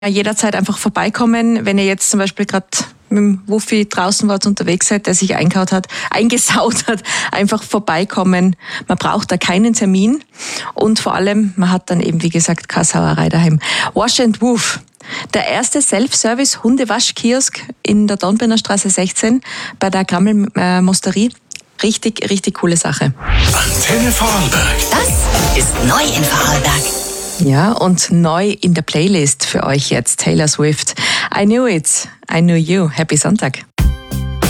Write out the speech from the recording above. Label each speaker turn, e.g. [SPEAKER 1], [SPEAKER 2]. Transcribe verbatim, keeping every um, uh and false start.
[SPEAKER 1] jederzeit einfach vorbeikommen, wenn ihr jetzt zum Beispiel gerade mit dem Wuffi draußen wart, unterwegs seid, der sich eingehaut hat, eingesaut hat, einfach vorbeikommen. Man braucht da keinen Termin und vor allem, man hat dann eben, wie gesagt, keine Sauerei daheim. Wash and Woof. Der erste Self-Service-Hundewaschkiosk in der Dornbirner Straße sechzehn bei der Grammel-Mosterie. Richtig, richtig coole Sache.
[SPEAKER 2] Antenne Vorarlberg.
[SPEAKER 3] Das ist neu in Vorarlberg.
[SPEAKER 1] Ja, und neu in der Playlist für euch jetzt Taylor Swift. I knew it, I knew you. Happy Sonntag.